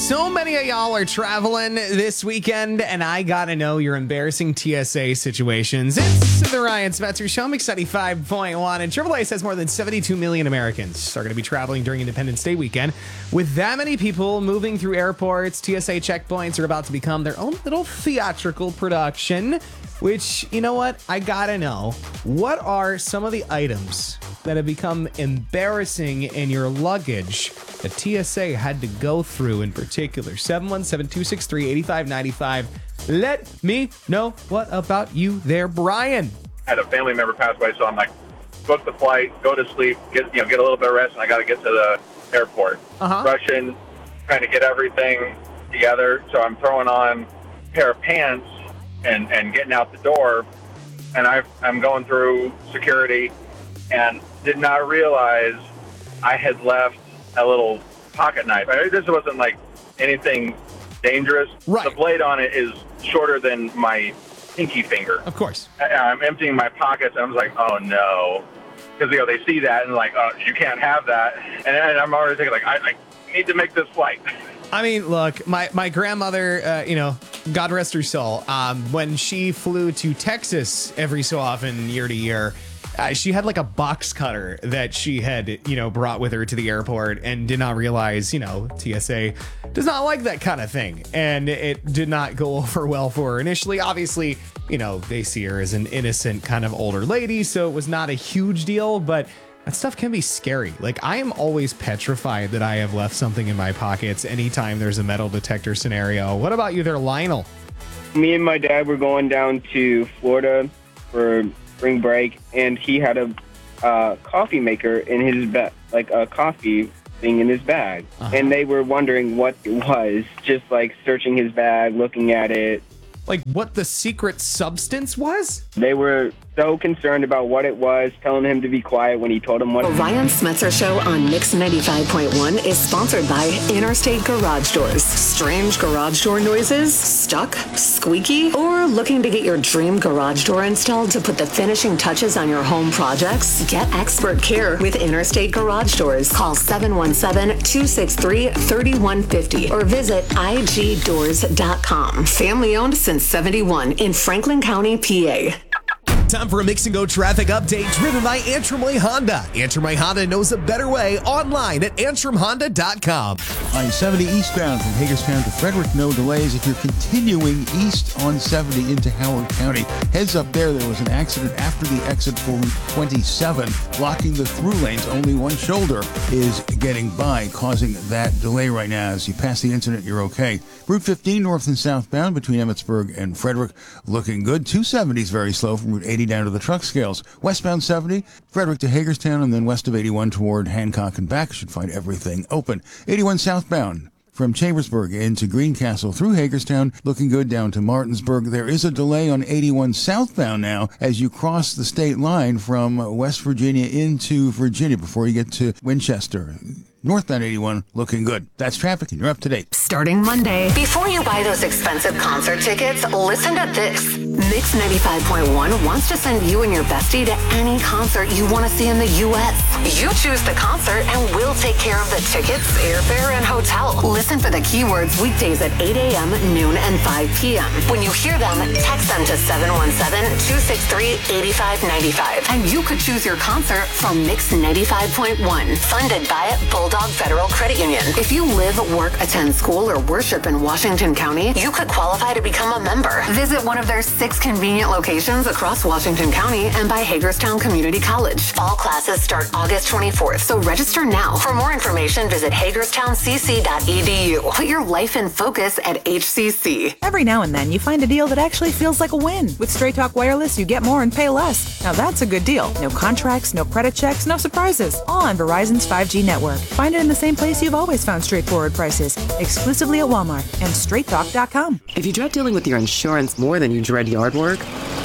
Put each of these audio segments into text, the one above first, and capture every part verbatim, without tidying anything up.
So many of y'all are traveling this weekend, and I gotta know your embarrassing T S A situations. It's the Ryan Spencer Show, Mix ninety-five point one, and triple A says more than seventy-two million Americans are going to be traveling during Independence Day weekend. With that many people moving through airports, T S A checkpoints are about to become their own little theatrical production, which, you know what? I gotta know. What are some of the items that have become embarrassing in your luggage that T S A had to go through in particular? seven one seven, two six three, eight five nine five. Let me know. What about you there, Brian? I had a family member pass away, so I'm like, book the flight, go to sleep, get you know, get a little bit of rest, and I got to get to the airport. Uh-huh. Rush in, trying to get everything together. So I'm throwing on a pair of pants and, and getting out the door, and I, I'm going through security and did not realize I had left a little pocket knife. I mean, this wasn't like anything dangerous. Right. The blade on it is shorter than my pinky finger. Of course. I, I'm emptying my pockets, and I was like, oh, no. Because, you know, they see that and like, oh, you can't have that. And, and I'm already thinking, like, I, I need to make this flight. I mean, look, my, my grandmother, uh, you know, God rest her soul, um, when she flew to Texas every so often, year to year, Uh, she had like a box cutter that she had, you know, brought with her to the airport and did not realize, you know, T S A does not like that kind of thing. And it did not go over well for her initially. Obviously, you know, they see her as an innocent kind of older lady, so it was not a huge deal, but that stuff can be scary. Like, I am always petrified that I have left something in my pockets anytime there's a metal detector scenario. What about you there, Lionel? Me and my dad were going down to Florida for spring break, and he had a uh, coffee maker in his bag, like a coffee thing in his bag. Uh-huh. And they were wondering what it was, just like searching his bag, looking at it. Like, what the secret substance was? They were so concerned about what it was, telling him to be quiet when he told them what. The Ryan Smetzer Show on Mix ninety-five point one is sponsored by Interstate Garage Doors. Strange garage door noises? Stuck? Squeaky? Or looking to get your dream garage door installed to put the finishing touches on your home projects? Get expert care with Interstate Garage Doors. Call seven one seven, two six three, three one five zero or visit I G doors dot com. Family owned since seventy-one in Franklin County, P A. Time for a Mix and Go traffic update driven by Antrim Way Honda. Antrim Way Honda knows a better way online at antrim honda dot com. I seventy eastbound from Hagerstown to Frederick, no delays. If you're continuing east on seventy into Howard County, heads up there, there was an accident after the exit for Route twenty-seven, blocking the through lanes. Only one shoulder is getting by, causing that delay right now. As you pass the incident, you're okay. Route fifteen north and southbound between Emmitsburg and Frederick, looking good. two seventy is very slow from Route eighty down to the truck scales. Westbound seventy, Frederick to Hagerstown, and then west of eighty-one toward Hancock and back. Should find everything open. eighty-one southbound from Chambersburg into Greencastle through Hagerstown, looking good down to Martinsburg. There is a delay on eighty-one southbound now as you cross the state line from West Virginia into Virginia before you get to Winchester. Northbound eighty-one, looking good. That's traffic, and you're up to date. Starting Monday. Before you buy those expensive concert tickets, listen to this. Mix ninety-five point one wants to send you and your bestie to any concert you want to see in the U S. You choose the concert, and we'll take care of the tickets, airfare, and hotel. Listen for the keywords weekdays at eight a.m., noon, and five p.m. When you hear them, text them to seven one seven, two six three, eight five nine five. And you could choose your concert from Mix ninety-five point one, funded by Bulldog Federal Credit Union. If you live, work, attend school, or worship in Washington County, you could qualify to become a member. Visit one of their six convenient locations across Washington County and by Hagerstown Community College. Fall classes start August twenty-fourth, so register now. For more information, visit hagerstown c c dot e d u. Put your life in focus at H C C. Every now and then, you find a deal that actually feels like a win. With Straight Talk Wireless, you get more and pay less. Now that's a good deal. No contracts, no credit checks, no surprises. All on Verizon's five G network. Find it in the same place you've always found straightforward prices, exclusively at Walmart and straight talk dot com. If you dread dealing with your insurance more than you dread yard work,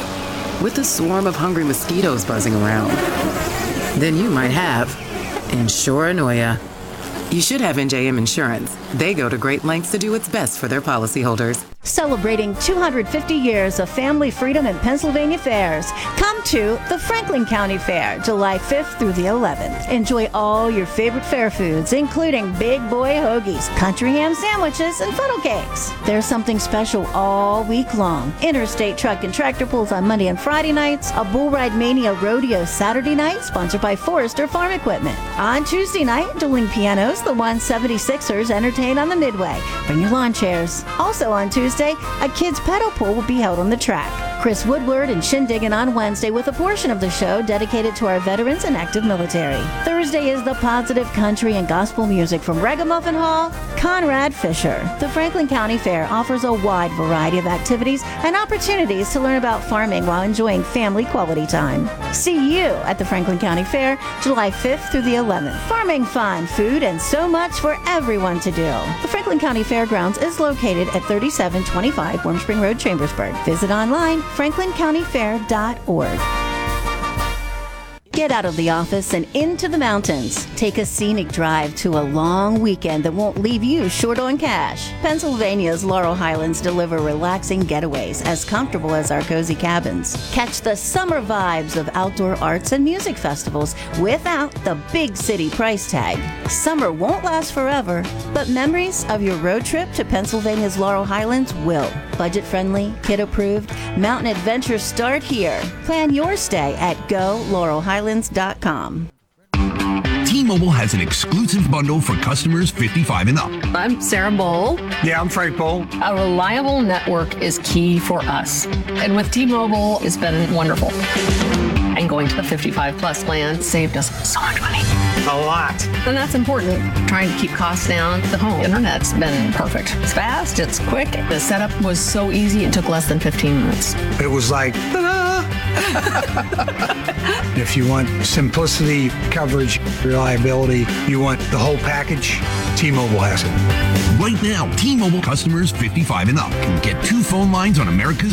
with a swarm of hungry mosquitoes buzzing around, then you might have Insuranoia. You should have N J M Insurance. They go to great lengths to do what's best for their policyholders. Celebrating two hundred fifty years of family freedom in Pennsylvania fairs. Come to the Franklin County Fair, July fifth through the eleventh. Enjoy all your favorite fair foods, including big boy hoagies, country ham sandwiches, and funnel cakes. There's something special all week long. Interstate truck and tractor pulls on Monday and Friday nights, a Bull Ride Mania rodeo Saturday night, sponsored by Forrester Farm Equipment. On Tuesday night, dueling pianos, the one seventy-sixers entertain on the Midway. Bring your lawn chairs. Also on Tuesday, a kids' pedal pool will be held on the track. Chris Woodward and Shindiggin on Wednesday with a portion of the show dedicated to our veterans and active military. Thursday is the positive country and gospel music from Ragamuffin Hall, Conrad Fisher. The Franklin County Fair offers a wide variety of activities and opportunities to learn about farming while enjoying family quality time. See you at the Franklin County Fair, July fifth through the eleventh. Farming fun, food, and so much for everyone to do. The Franklin County Fairgrounds is located at thirty-seven twenty-five Warm Spring Road, Chambersburg. Visit online, franklin county fair dot org. Get out of the office and into the mountains. Take a scenic drive to a long weekend that won't leave you short on cash. Pennsylvania's Laurel Highlands deliver relaxing getaways as comfortable as our cozy cabins. Catch the summer vibes of outdoor arts and music festivals without the big city price tag. Summer won't last forever, but memories of your road trip to Pennsylvania's Laurel Highlands will. Budget-friendly, kid-approved, mountain adventures start here. Plan your stay at go laurel highlands dot com. T-Mobile has an exclusive bundle for customers fifty-five and up. I'm Sarah Bowl. Yeah, I'm Frank Bowl. A reliable network is key for us. And with T-Mobile, it's been wonderful. And going to the fifty-five plus plan saved us so much money. A lot. And that's important. Trying to keep costs down. The home internet's been perfect. It's fast, it's quick. The setup was so easy, it took less than fifteen minutes. It was like, ta-da! If you want simplicity, coverage, reliability, you want the whole package, T-Mobile has it. Right now, T-Mobile customers fifty-five and up can get two phone lines on America's